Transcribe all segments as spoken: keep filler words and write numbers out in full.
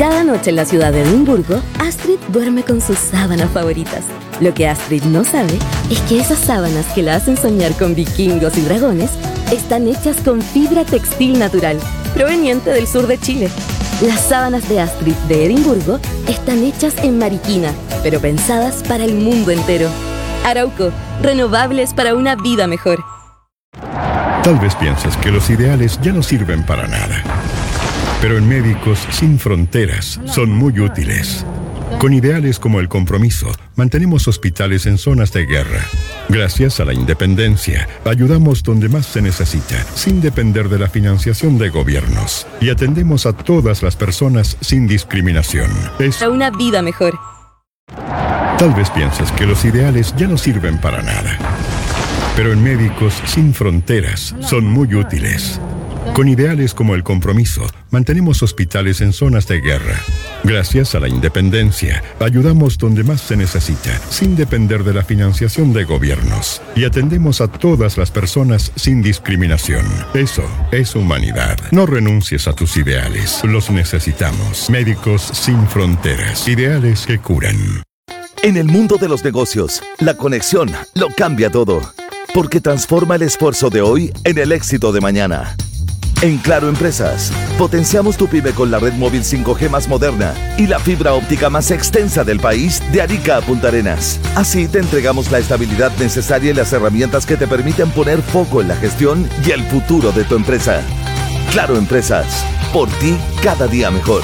Cada noche en la ciudad de Edimburgo, Astrid duerme con sus sábanas favoritas. Lo que Astrid no sabe es que esas sábanas que la hacen soñar con vikingos y dragones están hechas con fibra textil natural, proveniente del sur de Chile. Las sábanas de Astrid de Edimburgo están hechas en Mariquina, pero pensadas para el mundo entero. Arauco, renovables para una vida mejor. Tal vez pienses que los ideales ya no sirven para nada. Pero en Médicos Sin Fronteras son muy útiles. Con ideales como el compromiso, mantenemos hospitales en zonas de guerra. Gracias a la independencia, ayudamos donde más se necesita, sin depender de la financiación de gobiernos. Y atendemos a todas las personas sin discriminación. Es Para una vida mejor. Tal vez pienses que los ideales ya no sirven para nada. Pero en Médicos Sin Fronteras son muy útiles. Con ideales como el compromiso, mantenemos hospitales en zonas de guerra. Gracias a la independencia, ayudamos donde más se necesita, sin depender de la financiación de gobiernos. Y atendemos a todas las personas sin discriminación. Eso es humanidad. No renuncies a tus ideales. Los necesitamos. Médicos Sin Fronteras. Ideales que curan. En el mundo de los negocios, la conexión lo cambia todo. Porque transforma el esfuerzo de hoy en el éxito de mañana. En Claro Empresas, potenciamos tu pyme con la red móvil cinco G más moderna y la fibra óptica más extensa del país de Arica a Punta Arenas. Así te entregamos la estabilidad necesaria y las herramientas que te permiten poner foco en la gestión y el futuro de tu empresa. Claro Empresas, por ti cada día mejor.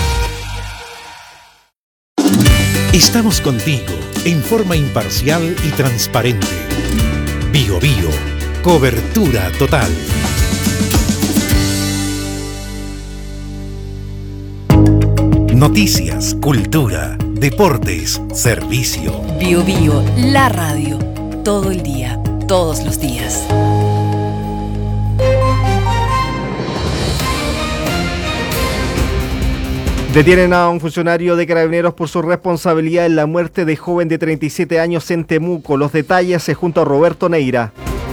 Estamos contigo en forma imparcial y transparente. Bio Bio, cobertura total. Noticias, cultura, deportes, servicio. Bio Bio, la radio. Todo el día, todos los días. Detienen a un funcionario de Carabineros por su responsabilidad en la muerte de joven de treinta y siete años en Temuco. Los detalles es junto a Roberto Neira.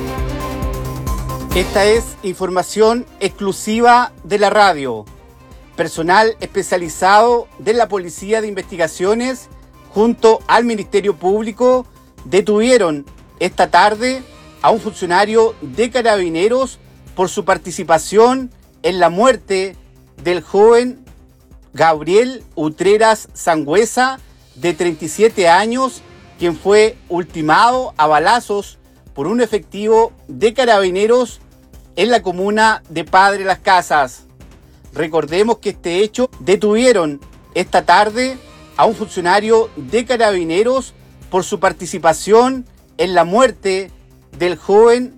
Esta es información exclusiva de la radio. Personal especializado de la Policía de Investigaciones junto al Ministerio Público detuvieron esta tarde a un funcionario de Carabineros por su participación en la muerte del joven Gabriel Utreras Sangüesa, de treinta y siete años, quien fue ultimado a balazos por un efectivo de Carabineros en la comuna de Padre Las Casas. Recordemos que este hecho detuvieron esta tarde a un funcionario de Carabineros por su participación en la muerte del joven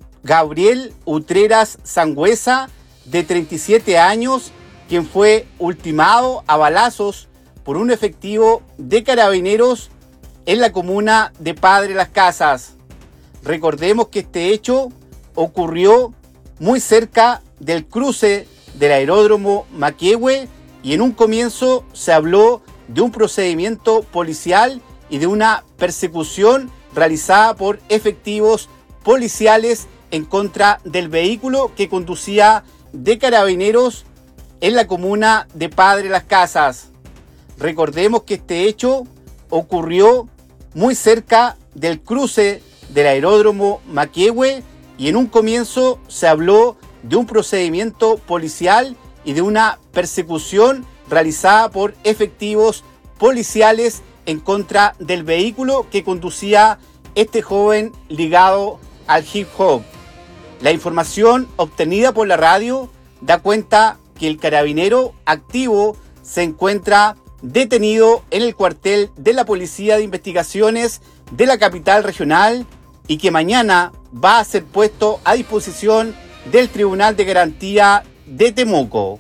Gabriel Utreras Sangüesa, de treinta y siete años, quien fue ultimado a balazos por un efectivo de Carabineros en la comuna de Padre Las Casas. Recordemos que este hecho ocurrió muy cerca del cruce del aeródromo Maquehue y en un comienzo se habló de un procedimiento policial y de una persecución realizada por efectivos policiales en contra del vehículo que conducía de Carabineros en la comuna de Padre Las Casas. Recordemos que este hecho ocurrió muy cerca del cruce del aeródromo Maquehue y en un comienzo se habló de un procedimiento policial y de una persecución realizada por efectivos policiales en contra del vehículo que conducía este joven ligado al hip hop. La información obtenida por la radio da cuenta que el carabinero activo se encuentra detenido en el cuartel de la Policía de Investigaciones de la capital regional y que mañana va a ser puesto a disposición del Tribunal de Garantía de Temuco.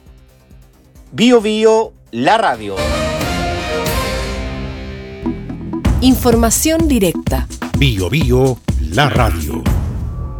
Bio Bio, la radio. Información directa. Bio Bio, la radio.